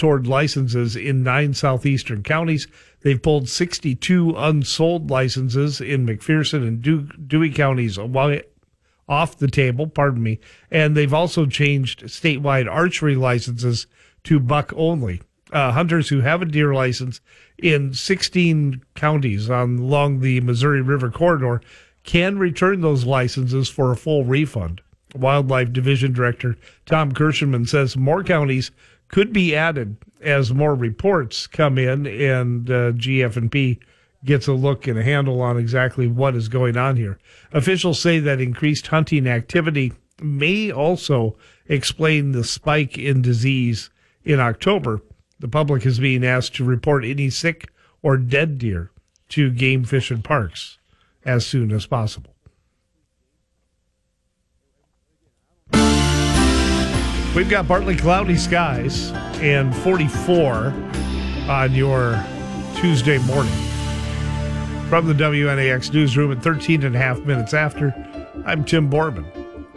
toward licenses in 9 southeastern counties. They've pulled 62 unsold licenses in McPherson and Dewey counties off the table, and they've also changed statewide archery licenses to buck only. Hunters who have a deer license in 16 counties along the Missouri River corridor can return those licenses for a full refund. Wildlife Division Director Tom Kirschenman says more counties could be added as more reports come in and GF&P gets a look and a handle on exactly what is going on here. Officials say that increased hunting activity may also explain the spike in disease in October. The public is being asked to report any sick or dead deer to Game Fish and Parks as soon as possible. We've got partly cloudy skies and 44 on your Tuesday morning. From the WNAX newsroom at 13 and a half minutes after, I'm Tim Borman.